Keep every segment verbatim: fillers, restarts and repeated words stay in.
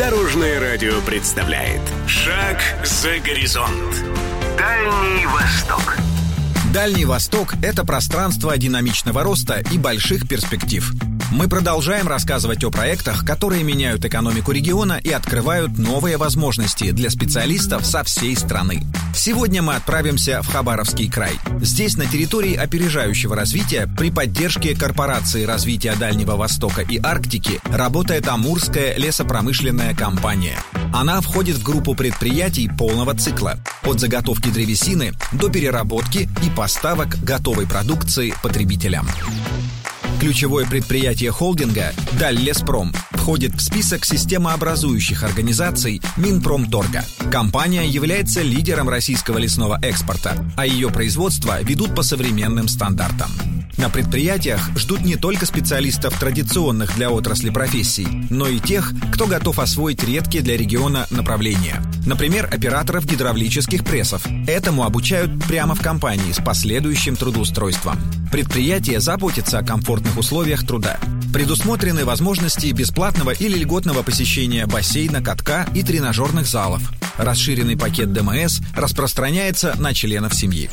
Дорожное радио представляет «Шаг за горизонт». Дальний Восток. Дальний Восток – это пространство динамичного роста и больших перспектив. Мы продолжаем рассказывать о проектах, которые меняют экономику региона и открывают новые возможности для специалистов со всей страны. Сегодня мы отправимся в Хабаровский край. Здесь, на территории опережающего развития, при поддержке Корпорации развития Дальнего Востока и Арктики, работает Амурская лесопромышленная компания. Она входит в группу предприятий полного цикла – от заготовки древесины до переработки и поставок готовой продукции потребителям. Ключевое предприятие холдинга «Дальлеспром» входит в список системообразующих организаций Минпромторга. Компания является лидером российского лесного экспорта, а ее производство ведут по современным стандартам. На предприятиях ждут не только специалистов традиционных для отрасли профессий, но и тех, кто готов освоить редкие для региона направления. Например, операторов гидравлических прессов. Этому обучают прямо в компании с последующим трудоустройством. Предприятие заботится о комфортных условиях труда. Предусмотрены возможности бесплатного или льготного посещения бассейна, катка и тренажерных залов. Расширенный пакет ДМС распространяется на членов семьи.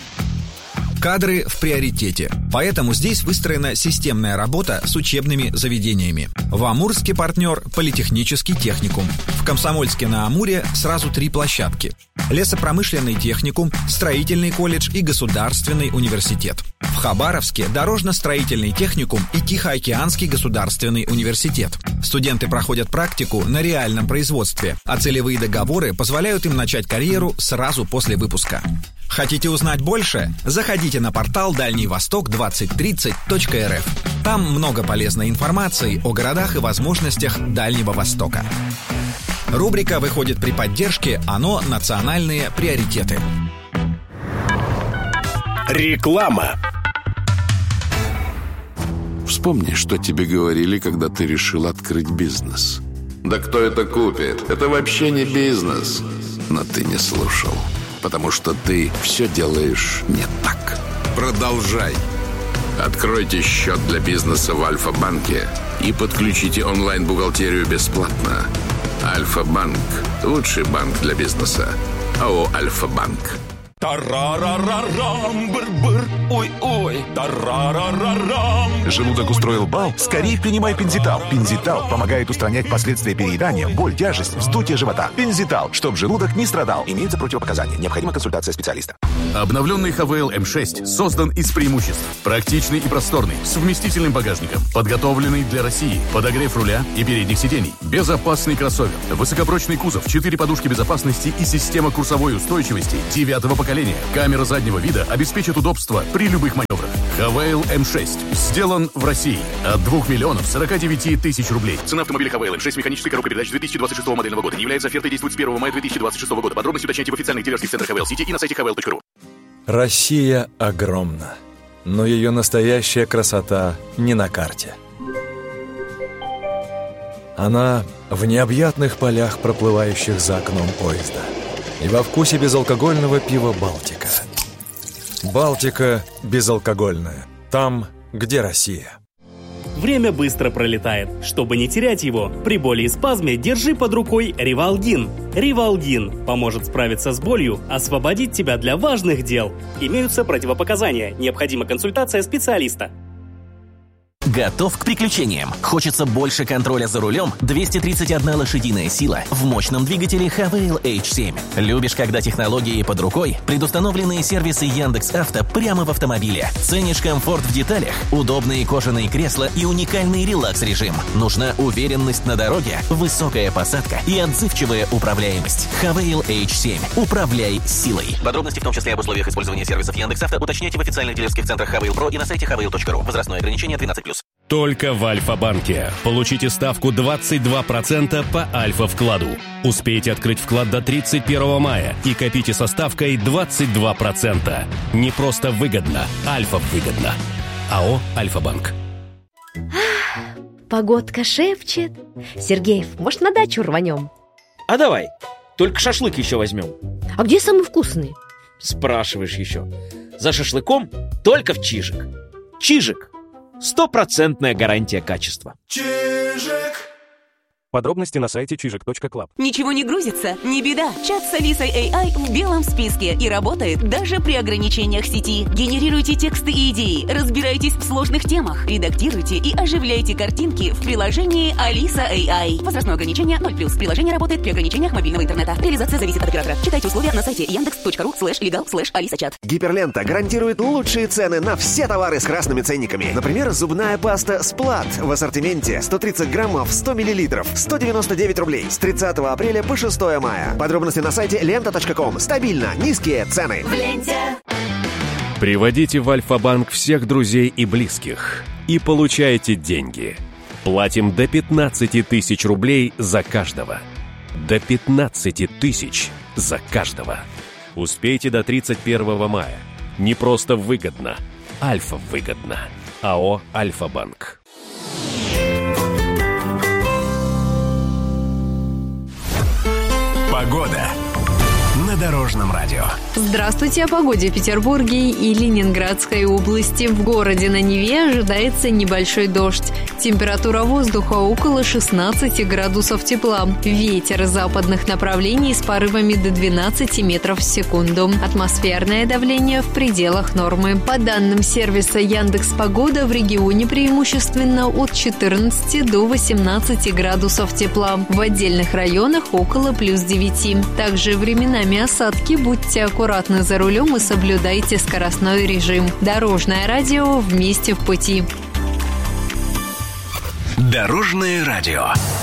Кадры в приоритете, поэтому здесь выстроена системная работа с учебными заведениями. В Амурске партнер – политехнический техникум. В Комсомольске-на-Амуре сразу три площадки. Лесопромышленный техникум, строительный колледж и государственный университет. В Хабаровске – дорожно-строительный техникум и Тихоокеанский государственный университет. Студенты проходят практику на реальном производстве, а целевые договоры позволяют им начать карьеру сразу после выпуска. Хотите узнать больше? Заходите на портал дальний восток двадцать тридцать точка эр эф. Там много полезной информации о городах и возможностях Дальнего Востока. Рубрика выходит при поддержке ОНО «Национальные приоритеты». Реклама. Вспомни, что тебе говорили, когда ты решил открыть бизнес. Да кто это купит? Это вообще не бизнес. Но ты не слушал. Потому что ты все делаешь не так. Продолжай. Откройте счет для бизнеса в Альфа-банке и подключите онлайн-бухгалтерию бесплатно. Альфа-банк – лучший банк для бизнеса. АО «Альфа-банк». Тарарарарам, быр-быр, ой-ой, тарарарарам. Желудок устроил бал? Скорее принимай Пензитал. Пензитал помогает устранять последствия переедания, боль, тяжесть, вздутие живота. Пензитал, чтоб желудок не страдал. Имеются противопоказания. Необходима консультация специалиста. Обновленный ха вэ эл эм шесть создан из преимуществ. Практичный и просторный, с вместительным багажником, подготовленный для России, подогрев руля и передних сидений, безопасный кроссовер, высокопрочный кузов, четыре подушки безопасности и система курсовой устойчивости девятого поколения. Камера заднего вида обеспечит удобство при любых маневрах. ха вэ эл эм шесть сделан в России от двух миллионов сорока девяти тысяч рублей. Цена автомобиля ха вэ эл эм шесть механической коробкой передач две тысячи двадцать шестого модельного года не является офертой, действует с первого мая две тысячи двадцать шестого года. Подробности уточняйте в официальных дилерских центрах ха вэ эл сити и на сайте ха вэ эл точка ру. Россия огромна, но ее настоящая красота не на карте. Она в необъятных полях, проплывающих за окном поезда, и во вкусе безалкогольного пива «Балтика». «Балтика» безалкогольная. Там, где Россия. Время быстро пролетает. Чтобы не терять его, при боли и спазме держи под рукой Ривалгин. Ривалгин поможет справиться с болью, освободить тебя для важных дел. Имеются противопоказания. Необходима консультация специалиста. Готов к приключениям? Хочется больше контроля за рулем? двести тридцать одна лошадиная сила в мощном двигателе ха вэ эл эйч семь. Любишь, когда технологии под рукой? Предустановленные сервисы Яндекс.Авто прямо в автомобиле. Ценишь комфорт в деталях? Удобные кожаные кресла и уникальный релакс-режим. Нужна уверенность на дороге? Высокая посадка и отзывчивая управляемость. ха вэ эл эйч семь. Управляй силой. Подробности, в том числе об условиях использования сервисов Яндекс.Авто, уточняйте в официальных дилерских центрах ха вэ эл про и на сайте ха вэ эл точка ру. Возрастное ограничение двенадцать плюс. Только в Альфа-банке. Получите ставку двадцать два процента по Альфа-вкладу. Успейте открыть вклад до тридцать первого мая и копите со ставкой двадцать два процента. Не просто выгодно, Альфа-выгодно. АО «Альфа-банк». Погодка шепчет. Сергеев, может, на дачу рванем? А давай, только шашлык еще возьмем. А где самый вкусный? Спрашиваешь еще. За шашлыком только в Чижик. Чижик. Стопроцентная гарантия качества. Чижик. Подробности на сайте чижик точка клаб. Ничего не грузится? Не беда. Чат с Алисой эй ай в белом списке и работает даже при ограничениях сети. Генерируйте тексты и идеи, разбирайтесь в сложных темах, редактируйте и оживляйте картинки в приложении Алиса эй ай. Возрастное ограничение ноль плюс. Приложение работает при ограничениях мобильного интернета. Реализация зависит от оператора. Читайте условия на сайте яндекс точка ру слэш легал слэш алиса чат. Гиперлента гарантирует лучшие цены на все товары с красными ценниками. Например, зубная паста «Сплат» в ассортименте сто тридцать граммов сто миллилитров. сто девяносто девять рублей с тридцатого апреля по шестое мая. Подробности на сайте лента точка ком. Стабильно низкие цены. В ленте. Приводите в Альфа-банк всех друзей и близких и получайте деньги. Платим до пятнадцати тысяч рублей за каждого. До пятнадцати тысяч за каждого. Успейте до тридцать первого мая. Не просто выгодно. Альфа выгодно. АО «Альфа-банк». Погода на Дорожном радио. Здравствуйте, о погоде в Петербурге и Ленинградской области. В городе на Неве ожидается небольшой дождь. Температура воздуха около шестнадцати градусов тепла. Ветер западных направлений с порывами до двенадцати метров в секунду. Атмосферное давление в пределах нормы. По данным сервиса Яндекс.Погода, в регионе преимущественно от четырнадцати до восемнадцати градусов тепла. В отдельных районах около плюс девяти. Также временами осадки, будьте аккуратны за рулем и соблюдайте скоростной режим. Дорожное радио, вместе в пути. Дорожное радио.